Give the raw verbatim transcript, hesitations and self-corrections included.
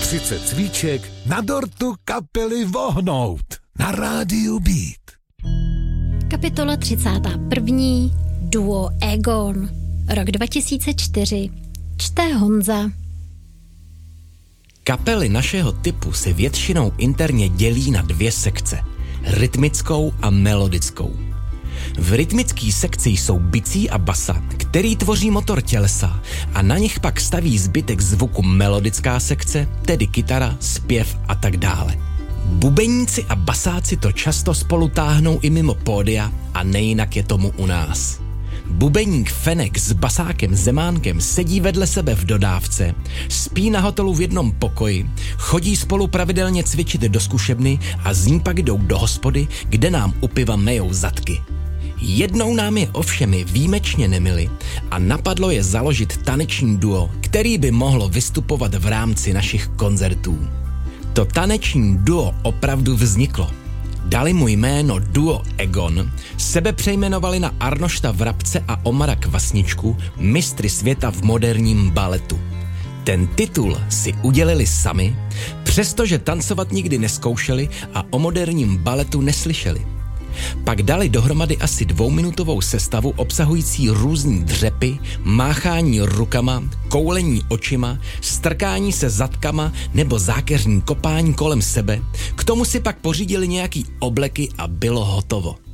třicet svíček na dortu kapely Vohnout na rádiu Beat. Kapitola třicátá první. Duo Egon. Rok dva tisíce čtyři. Čte Honza. Kapely našeho typu se většinou interně dělí na dvě sekce. Rytmickou a melodickou. V rytmické sekci jsou bicí a basa, který tvoří motor tělesa, a na nich pak staví zbytek zvuku melodická sekce, tedy kytara, zpěv a tak dále. Bubeníci a basáci to často spolu táhnou i mimo pódia a nejinak je tomu u nás. Bubeník Fenek s basákem Zemánkem sedí vedle sebe v dodávce, spí na hotelu v jednom pokoji, chodí spolu pravidelně cvičit do zkušebny a z ní pak jdou do hospody, kde nám u piva mejou zadky. Jednou nám je ovšem výjimečně nemili a napadlo je založit taneční duo, který by mohlo vystupovat v rámci našich koncertů. To taneční duo opravdu vzniklo. Dali mu jméno Duo Egon, sebe přejmenovali na Arnošta Vrabce a Omara Kvasničku, mistry světa v moderním baletu. Ten titul si udělili sami, přestože tancovat nikdy neskoušeli a o moderním baletu neslyšeli. Pak dali dohromady asi dvouminutovou sestavu obsahující různý dřepy, máchání rukama, koulení očima, strkání se zadkama nebo zákeřní kopání kolem sebe. K tomu si pak pořídili nějaký obleky a bylo hotovo.